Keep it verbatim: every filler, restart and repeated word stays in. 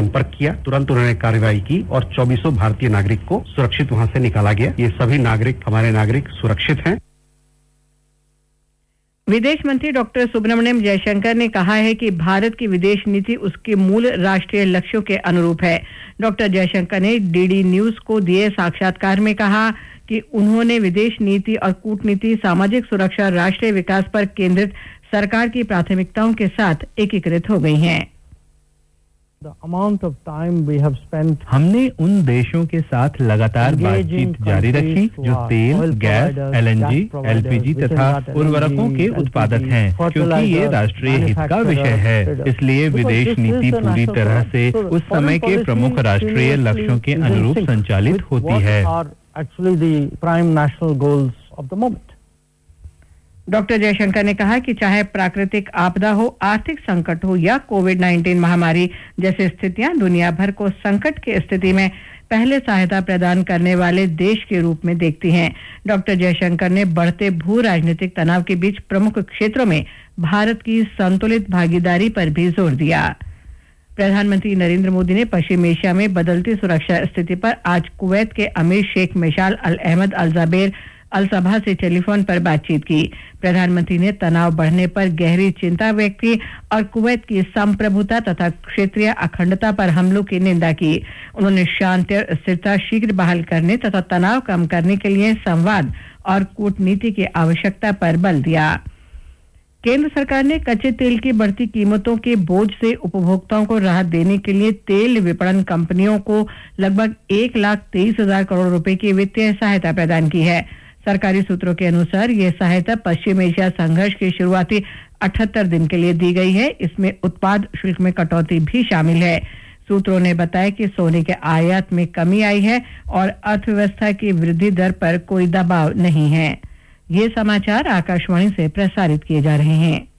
संपर्क किया, तुरंत उन्होंने कार्रवाई की और चौबीसों भारतीय नागरिक को सुरक्षित वहां से निकाला गया। ये सभी नागरिक हमारे नागरिक सुरक्षित हैं। विदेश मंत्री डॉक्टर सुब्रमण्यम जयशंकर ने कहा है कि भारत की विदेश नीति उसके मूल राष्ट्रीय लक्ष्यों के अनुरूप है। डॉक्टर जयशंकर ने डीडी न्यूज को दिए साक्षात्कार में कहा कि उन्होंने विदेश नीति और कूटनीति, सामाजिक सुरक्षा, राष्ट्रीय विकास पर केंद्रित सरकार की प्राथमिकताओं के साथ एकीकृत हो गई हैं। The amount of time we have spent हमने उन देशों के साथ लगातार बातचीत जारी रखी जो तेल, गैस, एलएनजी, एलपीजी तथा उर्वरकों के उत्पादक हैं, क्योंकि ये राष्ट्रीय हित का विषय है। इसलिए विदेश नीति पूरी तरह से उस समय के प्रमुख राष्ट्रीय लक्ष्यों के अनुरूप संचालित होती है। Actually the prime national goals of the moment. Doctor Jaishankar ने कहा कि चाहे प्राकृतिक आपदा हो, आर्थिक संकट हो या कोविड उन्नीस महामारी जैसी स्थितियां दुनिया भर को संकट की स्थिति में पहले सहायता प्रदान करने वाले देश के रूप में देखती हैं। डॉक्टर जयशंकर ने बढ़ते भू राजनीतिक तनाव के बीच प्रमुख क्षेत्रों में भारत की संतुलित भागीदारी पर भी जोर दिया। प्रधानमंत्री नरेंद्र मोदी ने पश्चिम एशिया में बदलती सुरक्षा स्थिति पर आज कुवैत के अमीर शेख मिशाल अल अहमद अल ज़बेर अल सबा से टेलीफोन पर बातचीत की। प्रधानमंत्री ने तनाव बढ़ने पर गहरी चिंता व्यक्त की और कुवैत की संप्रभुता तथा क्षेत्रीय अखंडता पर हमलों की निंदा की। उन्होंने शांति और स्थिरता शीघ्र बहाल करने तथा तनाव कम करने के लिए संवाद और कूटनीति की आवश्यकता पर बल दिया। केंद्र सरकार ने कच्चे तेल की बढ़ती कीमतों के बोझ से उपभोक्ताओं को राहत देने के लिए तेल विपणन कंपनियों को लगभग एक लाख तेईस हजार करोड़ रुपए की वित्तीय सहायता प्रदान की है। सरकारी सूत्रों के अनुसार यह सहायता पश्चिम एशिया संघर्ष के शुरुआती अठहत्तर दिन के लिए दी गई है। इसमें उत्पाद शुल्क में कटौती भी शामिल है। सूत्रों ने बताया कि सोने के आयात में कमी आई है और अर्थव्यवस्था की वृद्धि दर पर कोई दबाव नहीं है। ये समाचार आकाशवाणी से प्रसारित किए जा रहे हैं।